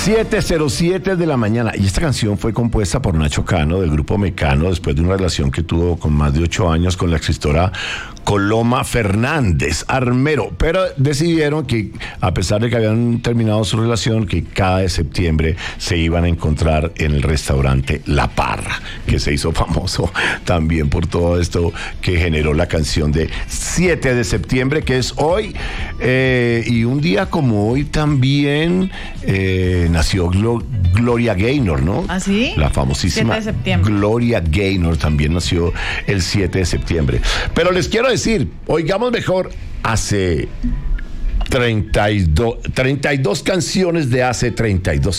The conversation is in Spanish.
7:07 de la mañana. Y esta canción fue compuesta por Nacho Cano, del grupo Mecano, después de una relación que tuvo con más de 8 años con la escritora Coloma Fernández Armero. Pero decidieron que, a pesar de que habían terminado su relación, que cada de septiembre se iban a encontrar en el restaurante La Parra, que se hizo famoso también por todo esto que generó la canción de 7 de septiembre, que es hoy. Y un día como hoy también nació Gloria Gaynor, ¿no? ¿Ah, sí? La famosísima 7 de septiembre. Gloria Gaynor también nació el 7 de septiembre. Pero les quiero decir, oigamos mejor, hace 32 canciones de hace 32